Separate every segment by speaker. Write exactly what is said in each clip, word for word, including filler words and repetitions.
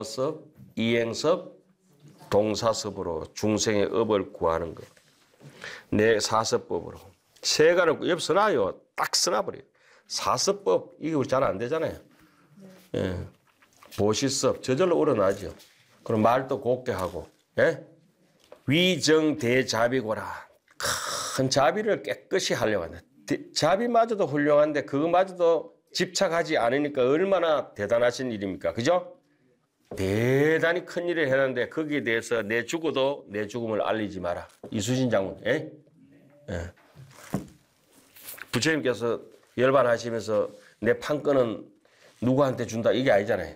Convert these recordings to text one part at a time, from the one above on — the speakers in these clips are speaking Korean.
Speaker 1: 섭, 이행섭, 동사섭으로 중생의 업을 구하는 것. 내 사섭법으로. 세가를 옆 써놔요. 딱 써놔버려요. 사섭법, 이게 우리 잘 안 되잖아요. 예. 보시섭, 저절로 우러나죠. 그럼 말도 곱게 하고. 예? 위정대자비고라. 큰 자비를 깨끗이 하려고 한다. 자비마저도 훌륭한데 그거마저도 집착하지 않으니까 얼마나 대단하신 일입니까? 그죠? 대단히 큰 일을 해놨는데 거기에 대해서 내 죽어도 내 죽음을 알리지 마라. 이수진 장군. 예? 예. 부처님께서 열반하시면서 내 판권은 누구한테 준다 이게 아니잖아요.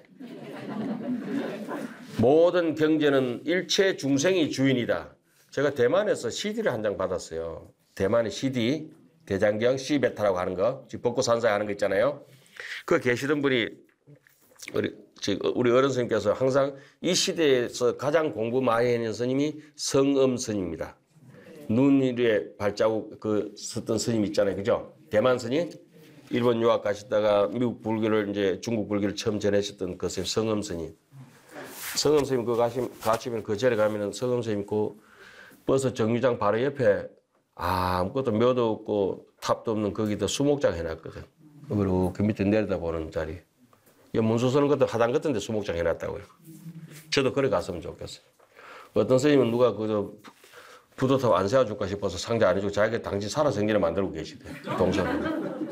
Speaker 1: 모든 경제는 일체 중생이 주인이다. 제가 대만에서 씨디를 한 장 받았어요. 대만의 씨디, 대장경 시베타라고 하는 거, 벚꽃산사에 하는 거 있잖아요. 그 계시던 분이 우리, 우리 어른 스님께서 항상 이 시대에서 가장 공부 많이 했는 스님이 성엄 스님입니다. 눈 위에 발자국 그 썼던 스님 있잖아요. 그죠? 대만 스님, 일본 유학 가시다가 미국 불교를 이제 중국 불교를 처음 전하셨던 그 스님, 성엄 스님. 성엄 스님 그 가시면, 가시면 그 절에 가면은 성엄 스님 그 버스 정류장 바로 옆에 아무것도 묘도 없고 탑도 없는 거기다 수목장 해놨거든. 그리고 그 밑에 내려다보는 자리. 문수 서는 것도 하단 같은 데 수목장 해놨다고요. 저도 그래 갔으면 좋겠어요. 어떤 선생님은 누가 그저 부도탑 안 세워줄까 싶어서 상자 안 해주고 자기가 당신 살아 생기를 만들고 계시대. 동선.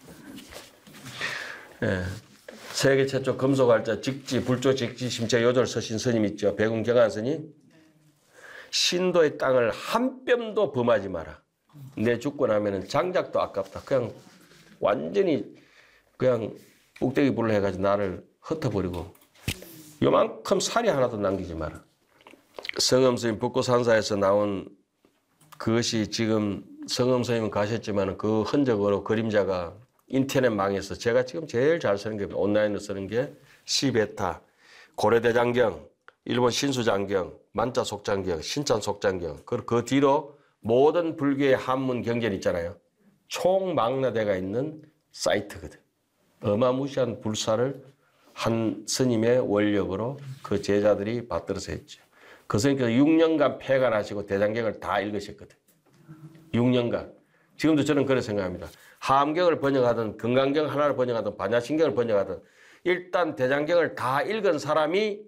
Speaker 1: 예. 세계 최초 금속활자 직지, 불조 직지 심체 요절 서신 스님 있죠. 백운경한 스님. 신도의 땅을 한 뼘도 범하지 마라. 내 죽고 나면은 장작도 아깝다. 그냥 완전히 그냥 꼭대기 불로 해가지고 나를 흩어버리고 요만큼 살이 하나도 남기지 마라. 성엄스님 벚꽃산사에서 나온 그것이 지금 성엄스님은 가셨지만 그 흔적으로 그림자가 인터넷망에서 제가 지금 제일 잘 쓰는 게 온라인으로 쓰는 게 시베타, 고려대장경, 일본 신수장경, 만자속장경, 신찬속장경, 그리고 그 뒤로 모든 불교의 한문 경전 있잖아요. 총망라대가 있는 사이트거든. 어마무시한 불사를 한 스님의 원력으로 그 제자들이 받들어서 했죠. 그 스님께서 육 년간 폐간하시고 대장경을 다 읽으셨거든. 육 년간. 지금도 저는 그렇게 생각합니다. 함경을 번역하든 건강경 하나를 번역하든 반야신경을 번역하든 일단 대장경을 다 읽은 사람이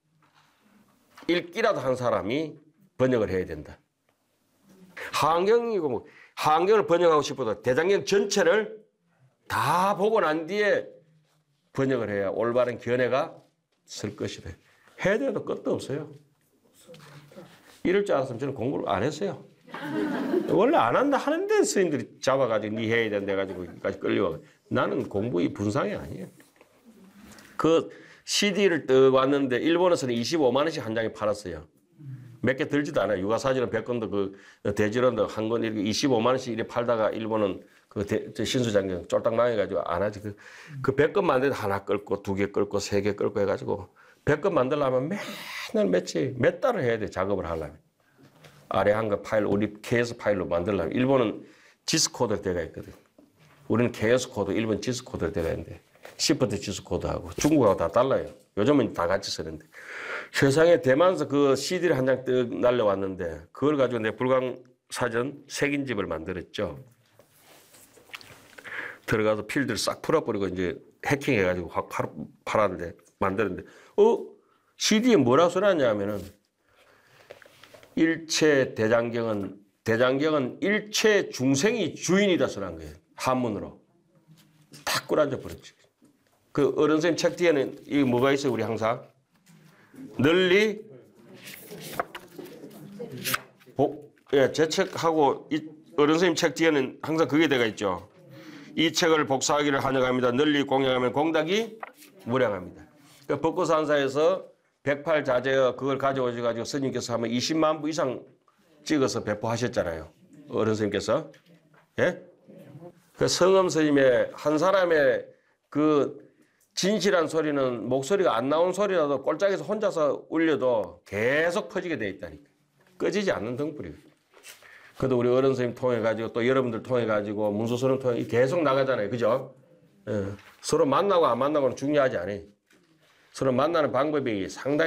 Speaker 1: 읽기라도 한 사람이 번역을 해야 된다. 하안경이고 뭐 하안경을 번역하고 싶어도 대장경 전체를 다 보고 난 뒤에 번역을 해야 올바른 견해가 쓸 것이다. 해야 돼도 끝도 없어요. 이럴 줄 알았으면 저는 공부를 안 했어요. 원래 안 한다 하는데 스님들이 잡아가지고 니 해야 된다 해가지고 여기까지 끌려와. 나는 공부의 분상이 아니에요. 그 씨디를 떡 왔는데 일본에서는 이십오만 원씩 한 장에 팔았어요. 몇 개 들지도 않아요. 육아사진은 백 건도 그 대지론도 한 건 이렇게 이십오만 원씩 이렇게 팔다가 일본은 그 대, 신수장경 쫄딱 망해가지고 안 하지. 그, 그 백 건 만들 때 하나 끌고 두 개 끌고 세 개 끌고 해가지고 백 건 만들려면 맨날 며칠, 몇 달을 해야 돼. 작업을 하려면. 아래 한 거 파일, 우리 케이에스 파일로 만들려면. 일본은 지스 코드 때가 있거든. 우리는 케이에스 코드, 일본 지스 코드 때가 있는데. 시프트 지스 코드하고 중국하고 다 달라요. 요즘은 다 같이 쓰는데. 세상에 대만에서 그 씨디를 한 장 떡 날려왔는데 그걸 가지고 내 불광사전 색인집을 만들었죠. 들어가서 필드를 싹 풀어버리고 이제 해킹해가지고 확 팔았는데, 만들었는데, 어? 씨디에 뭐라고 써놨냐면은 일체 대장경은, 대장경은 일체 중생이 주인이다 써놓은 거예요. 한문으로. 탁 꾸라져 버렸지. 그 어른 선생님 책 뒤에는 이게 뭐가 있어요, 우리 항상? 널리, 복, 예, 제 책하고 이 어른 선생님 책 뒤에는 항상 그게 되어 있죠. 이 책을 복사하기를 환영합니다. 널리 공양하면 공덕이 무량합니다. 그 벚꽃산사에서 백팔 자제어 그걸 가져오셔가지고 스님께서 하면 이십만 부 이상 찍어서 배포하셨잖아요. 어른 선생님께서. 예? 그 성엄 스님의 한 사람의 그 진실한 소리는 목소리가 안 나온 소리라도 꼴짝에서 혼자서 울려도 계속 퍼지게 돼 있다니까. 꺼지지 않는 등불이에요. 그래도 우리 어른 선생님 통해가지고 또 여러분들 통해가지고 문수선을 통해 계속 나가잖아요. 그죠? 예. 서로 만나고 안 만나고는 중요하지 않아요. 서로 만나는 방법이 상당히